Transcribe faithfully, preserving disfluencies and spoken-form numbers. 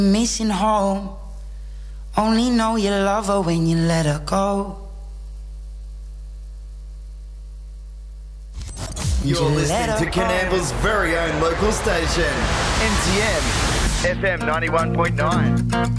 Missing home. Only know you love her when you let her go. You're You listening let to her Canambles' very own local station, N T N F M ninety-one point nine.